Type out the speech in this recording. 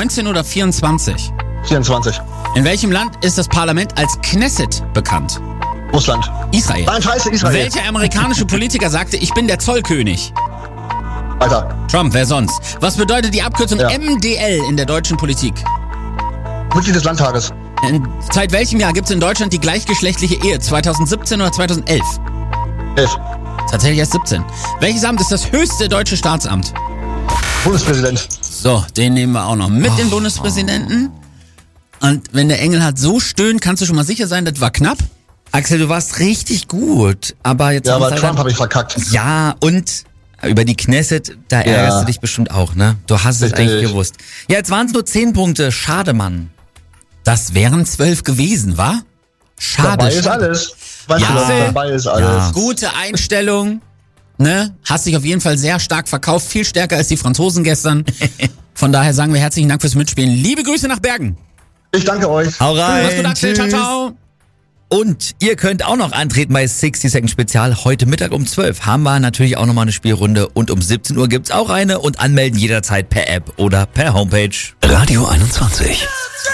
19 oder 24? 24. In welchem Land ist das Parlament als Knesset bekannt? Russland. Israel. Nein, scheiße, Israel. Welcher amerikanische Politiker sagte, ich bin der Zollkönig? Weiter. Trump, wer sonst? Was bedeutet die Abkürzung Ja. MDL in der deutschen Politik? Mitglied des Landtages. Seit welchem Jahr gibt es in Deutschland die gleichgeschlechtliche Ehe? 2017 oder 2011? 11. Tatsächlich erst 17. Welches Amt ist das höchste deutsche Staatsamt? Bundespräsident. So, den nehmen wir auch noch mit, den Bundespräsidenten. Und wenn der Engelhardt so stöhnt, kannst du schon mal sicher sein, das war knapp. Axel, du warst richtig gut, aber jetzt Ja, haben aber wir Trump habe ich verkackt. Ja, und über die Knesset, da ärgerst du dich bestimmt auch, ne? Du hast es Richtig. eigentlich gewusst. Ja, jetzt waren es nur 10 Punkte. Schade, Mann. Das wären 12 gewesen, wa? Schade. Dabei ist schade. alles. Weißt Ja. du, Leute, dabei ist alles. Ja. Gute Einstellung, ne? Hast dich auf jeden Fall sehr stark verkauft, viel stärker als die Franzosen gestern. Von daher sagen wir herzlichen Dank fürs Mitspielen. Liebe Grüße nach Bergen. Ich danke euch. Hau rein. Mach's gut, Axel. Ciao, ciao. Und ihr könnt auch noch antreten bei 60 Second Spezial. Heute Mittag um 12 haben wir natürlich auch nochmal eine Spielrunde. Und um 17 Uhr gibt's auch eine. Und anmelden jederzeit per App oder per Homepage. Radio 21.